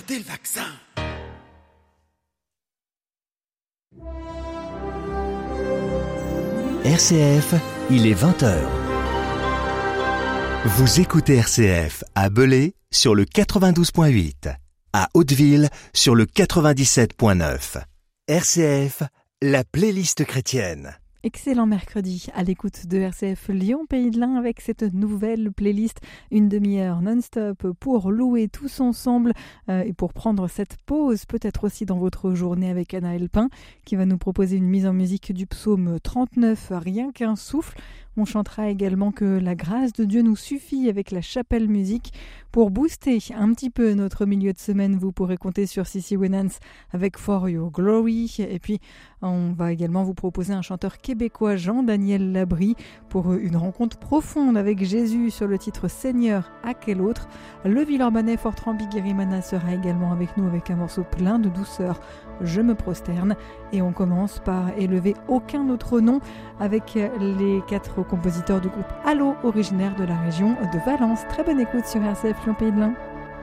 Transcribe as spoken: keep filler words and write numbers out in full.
Gardez le vaccin. R C F, il est vingt heures. Vous écoutez R C F à Belay sur le quatre-vingt-douze point huit, à Hauteville sur le quatre-vingt-dix-sept point neuf. R C F, la playlist chrétienne. Excellent mercredi à l'écoute de R C F Lyon Pays de l'Ain avec cette nouvelle playlist, une demi-heure non-stop pour louer tous ensemble euh, et pour prendre cette pause peut-être aussi dans votre journée avec Anna Elpin qui va nous proposer une mise en musique du psaume trente-neuf, Rien qu'un souffle. On chantera également que la grâce de Dieu nous suffit avec la chapelle musique. Pour booster un petit peu notre milieu de semaine, vous pourrez compter sur Sissy Winans avec For Your Glory. Et puis, on va également vous proposer un chanteur québécois, Jean-Daniel Labrie, pour une rencontre profonde avec Jésus sur le titre Seigneur, à quel autre. Le Villeurbanais Fortran Biguerimana sera également avec nous avec un morceau plein de douceur, Je me prosterne. Et on commence par élever aucun autre nom avec les quatre compositeurs du groupe Allo, originaire de la région de Valence. Très bonne écoute sur R C F Lyon Pays de l'Ain.